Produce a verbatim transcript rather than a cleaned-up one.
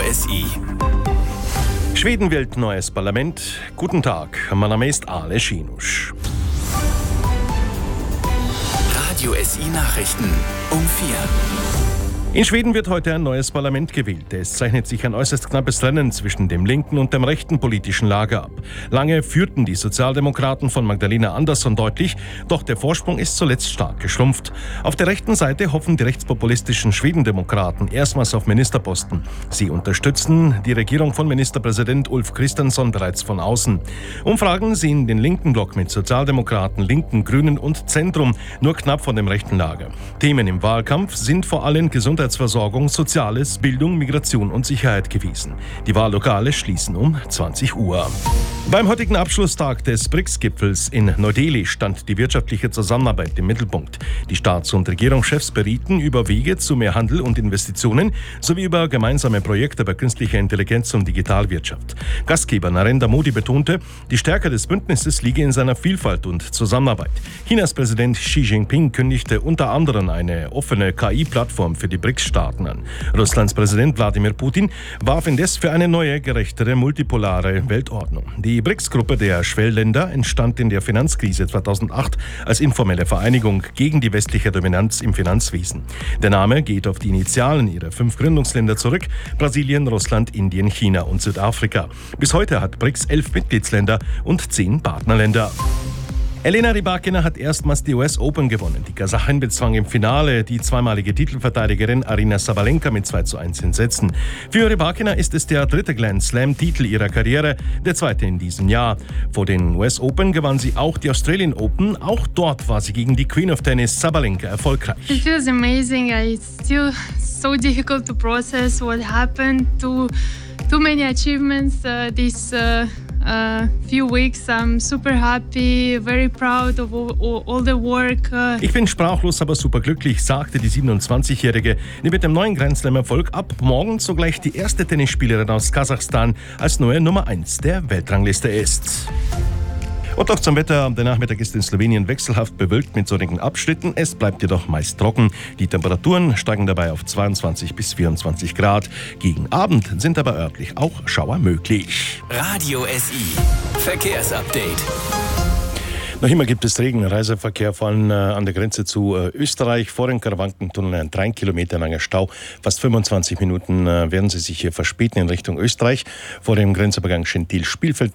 S I. Schweden wählt neues Parlament. Guten Tag, mein Name ist Ale Schinusch. Radio S I Nachrichten um vier. In Schweden wird heute ein neues Parlament gewählt. Es zeichnet sich ein äußerst knappes Rennen zwischen dem linken und dem rechten politischen Lager ab. Lange führten die Sozialdemokraten von Magdalena Andersson deutlich, doch der Vorsprung ist zuletzt stark geschrumpft. Auf der rechten Seite hoffen die rechtspopulistischen Schwedendemokraten erstmals auf Ministerposten. Sie unterstützen die Regierung von Ministerpräsident Ulf Kristersson bereits von außen. Umfragen sehen den linken Block mit Sozialdemokraten, Linken, Grünen und Zentrum nur knapp von dem rechten Lager. Themen im Wahlkampf sind vor allem Gesundheit, Gesundheitsversorgung, Soziales, Bildung, Migration und Sicherheit gewesen. Die Wahllokale schließen um zwanzig Uhr. Beim heutigen Abschlusstag des B R I C S-Gipfels in Neu-Delhi stand die wirtschaftliche Zusammenarbeit im Mittelpunkt. Die Staats- und Regierungschefs berieten über Wege zu mehr Handel und Investitionen sowie über gemeinsame Projekte bei künstlicher Intelligenz und Digitalwirtschaft. Gastgeber Narendra Modi betonte, die Stärke des Bündnisses liege in seiner Vielfalt und Zusammenarbeit. Chinas Präsident Xi Jinping kündigte unter anderem eine offene K I-Plattform für die B R I C S-Staaten an. Russlands Präsident Wladimir Putin warf indes für eine neue, gerechtere, multipolare Weltordnung. Die B R I C S-Gruppe der Schwellenländer entstand in der Finanzkrise zweitausendacht als informelle Vereinigung gegen die westliche Dominanz im Finanzwesen. Der Name geht auf die Initialen ihrer fünf Gründungsländer zurück: Brasilien, Russland, Indien, China und Südafrika. Bis heute hat B R I C S elf Mitgliedsländer und zehn Partnerländer. Elena Rybakina hat erstmals die U S Open gewonnen. Die Kasachin bezwang im Finale die zweimalige Titelverteidigerin Aryna Sabalenka mit zwei zu eins in Sätzen. Für Rybakina ist es der dritte Grand Slam-Titel ihrer Karriere, der zweite in diesem Jahr. Vor den U S Open gewann sie auch die Australian Open. Auch dort war sie gegen die Queen of Tennis Sabalenka erfolgreich. It feels amazing. It's still so difficult to process what happened. Too, too many achievements uh, this uh Uh, few weeks. I'm super happy, very proud of all, all the work. Uh Ich bin sprachlos, aber super glücklich, sagte die siebenundzwanzigjährige, die mit dem neuen Grand Slam-Erfolg ab morgen sogleich die erste Tennisspielerin aus Kasachstan als neue Nummer eins der Weltrangliste ist. Und noch zum Wetter. Der Nachmittag ist in Slowenien wechselhaft bewölkt mit sonnigen Abschnitten. Es bleibt jedoch meist trocken. Die Temperaturen steigen dabei auf zweiundzwanzig bis vierundzwanzig Grad. Gegen Abend sind aber örtlich auch Schauer möglich. Radio S I Verkehrsupdate. Noch immer gibt es Regen. Reiseverkehr von äh, an der Grenze zu äh, Österreich. Vor dem Karawankentunnel ein drei Kilometer langer Stau. Fast fünfundzwanzig Minuten äh, werden Sie sich hier verspäten in Richtung Österreich. Vor dem Grenzübergang Schentil-Spielfeld